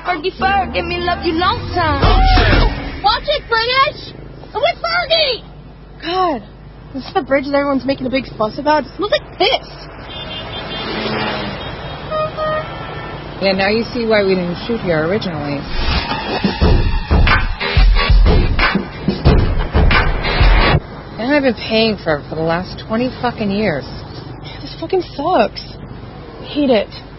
Fergie Ferg, give me love you long time. Watch it, British! I'm with Fergie! God, this is the bridge that everyone's making a big fuss about. It smells like piss. Yeah, now you see why we didn't shoot here originally. And I've been paying for it for the last 20 fucking years. This fucking sucks. I hate it.